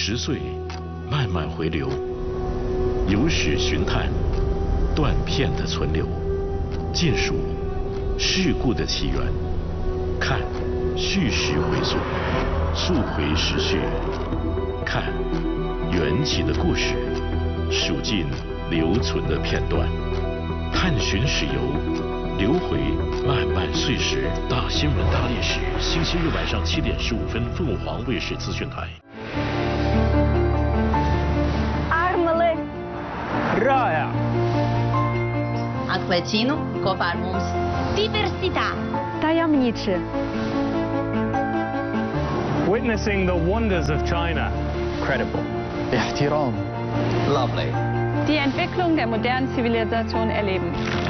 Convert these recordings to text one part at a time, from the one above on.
10岁慢慢回流，由史寻探，断片的存留，见述事故的起源，看叙事回溯，溯回时序，看缘起的故事，数尽留存的片段，探寻史游，流回漫漫岁时。大新闻大历史，星期日晚上7点15分，凤凰卫视资讯台。 Armele. Raya. Acquacino, Cofarmus. Diversità. Tajemniczy. Witnessing the wonders of China. Credible. احترام. Lovely. Die Entwicklung der modernen Zivilisation erleben.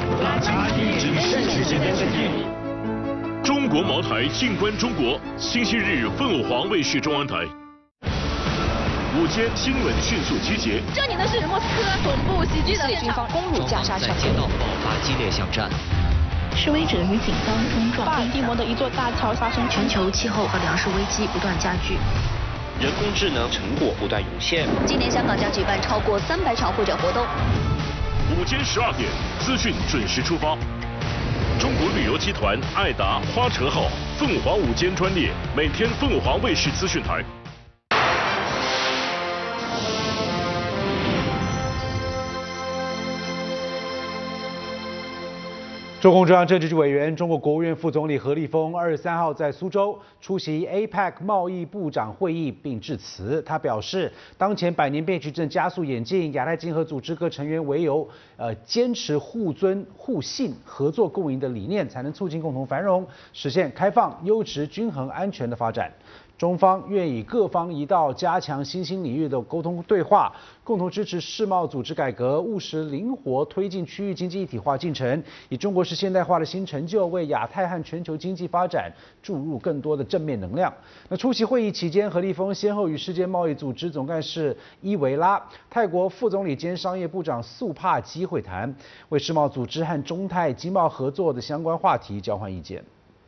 中国茅台静观中国，星期日凤凰卫视中央台。午间新闻迅速集结。 这里呢是莫斯科恐怖袭击的现场， 攻入加沙在街道爆发激烈巷战。 示威者与警方冲撞。 巴尔的摩的一座大桥发生。 全球气候和粮食危机不断加剧。 人工智能成果不断涌现。 今年香港将举办超过300场会展活动。 午间12点，资讯准时出发。中国旅游集团爱达花车号凤凰午间专列，每天凤凰卫视资讯台。 中共中央政治局委员、中国国务院副总理何立峰23号在苏州出席 APEC 贸易部长会议并致辞。他表示，当前百年变局正加速演进，亚太经合组织各成员唯有坚持互尊互信、合作共赢的理念，才能促进共同繁荣，实现开放、优质、均衡、安全的发展。中方愿以各方一道，加强新兴领域的沟通对话，共同支持世贸组织改革，务实灵活推进区域经济一体化进程，以中国式现代化的新成就，为亚太和全球经济发展注入更多的正面能量。那出席会议期间，何立峰先后与世界贸易组织总干事伊维拉、泰国副总理兼商业部长素帕基会谈，为世贸组织和中泰经贸合作的相关话题交换意见。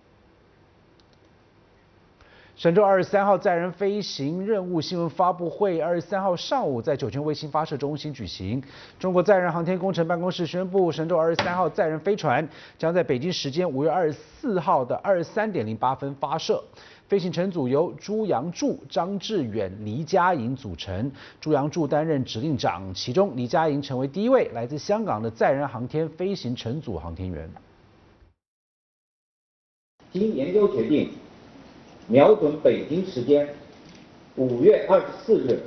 神舟23号载人飞行任务新闻发布会23号上午在酒泉卫星发射中心举行。中国载人航天工程办公室宣布，神舟23号载人飞船将在北京时间5月24号的23点08分发射。飞行乘组由朱杨柱、张志远、黎佳莹组成，朱杨柱担任指令长，其中黎佳莹成为第一位来自香港的载人航天飞行乘组航天员。 经研究决定，瞄准北京时间5月24日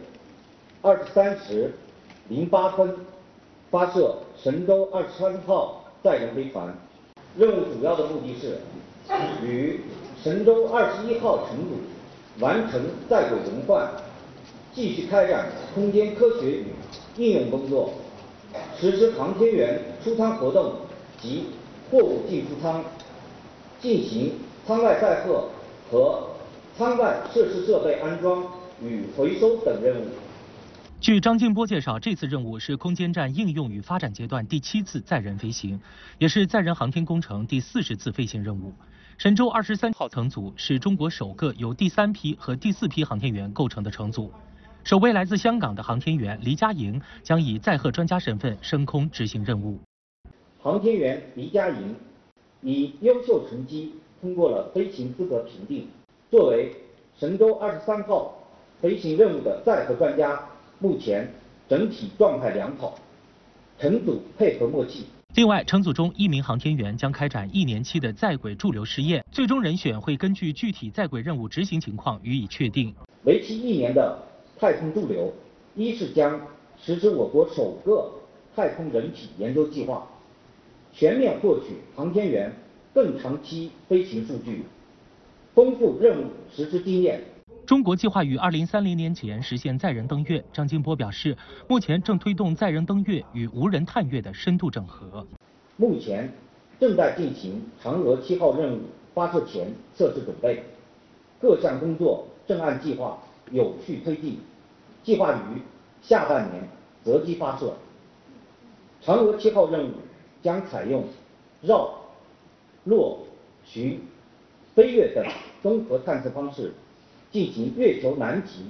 23时08分发射神舟23号载人飞船。任务主要的目的是与神舟21号乘组完成在轨轮换，继续开展空间科学与应用工作，实施航天员出舱活动及货物进出舱，进行舱外载荷和舱外设施设备安装与回收等任务。 据张静波介绍，这次任务是空间站应用与发展阶段第7次载人飞行，也是载人航天工程第40次飞行任务。神舟23号乘组是中国首个由第3批和第4批航天员构成的乘组。首位来自香港的航天员黎佳莹将以载荷专家身份升空执行任务。 航天员黎佳莹以优秀成绩通过了飞行资格评定。作为神舟23号飞行任务的载荷专家，目前整体状态良好，乘组配合默契。 另外，乘组中1名航天员将开展1年期的在轨驻留试验，最终人选会根据具体在轨任务执行情况予以确定。 为期1年的太空驻留，一是将实施我国首个太空人体研究计划，全面获取航天员更长期飞行数据，丰富任务实施经验。 中国计划于2030年前实现载人登月。张金波表示，目前正推动载人登月与无人探月的深度整合。 目前正在进行嫦娥7号任务发射前测试准备，各项工作正按计划有序推进，计划于下半年择机发射。嫦娥7号任务将采用绕、落、巡、飞跃等综合探测方式，进行月球南极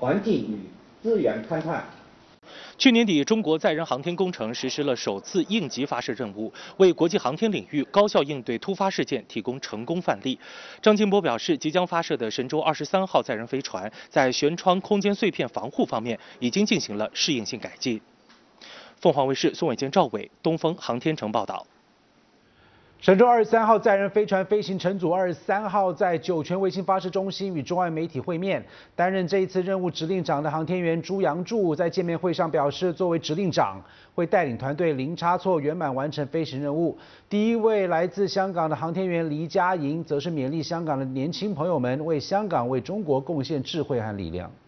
环境与资源勘探。 去年底，中国载人航天工程实施了首次应急发射任务，为国际航天领域高效应对突发事件提供成功范例。张金波表示，即将发射的神舟23号载人飞船在舷窗空间碎片防护方面已经进行了适应性改进。凤凰卫视宋伟坚、赵伟，东风航天城报道。 神舟23号载人飞船飞行乘组23号在酒泉卫星发射中心与中外媒体会面。担任这一次任务指令长的航天员朱杨柱在见面会上表示，作为指令长，会带领团队零差错圆满完成飞行任务。第一位来自香港的航天员黎佳莹，则是勉励香港的年轻朋友们为香港、为中国贡献智慧和力量。